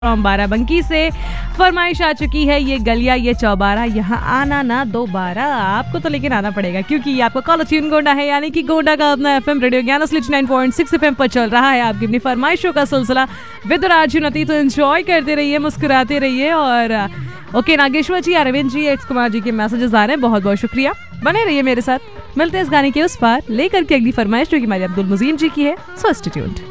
From Barabanki से फरमाइश आ चुकी है। ये गलिया ये चौबारा यहाँ आना ना दोबारा। आपको तो लेकिन आना पड़ेगा क्योंकि ये आपका कॉल ट्यून गोंडा है, यानी कि गोंडा का अपना एफएम रेडियो ज्ञान 9.6 एफएम पर चल रहा है। आपकी अपनी फरमाइशों का सिलसिला विद राजनती। तो एंजॉय करते रहिए, मुस्कुराते रहिए। और ओके नागेश्वर जी, अरविंद जी, एक्स कुमार जी के मैसेजेस आ रहे हैं, बहुत बहुत शुक्रिया। बने रहिए मेरे साथ। मिलते हैं इस गाने के उस पार लेकर के अगली फरमाइश जो कि हमारे अब्दुल मुजीम जी की है। So stay tuned.